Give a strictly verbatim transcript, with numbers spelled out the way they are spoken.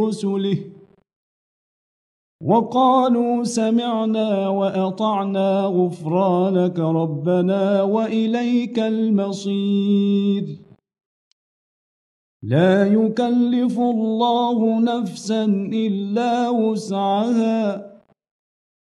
رسله وقالوا سمعنا وأطعنا غفرانك ربنا وإليك المصير. لا يكلف الله نفسا إلا وسعها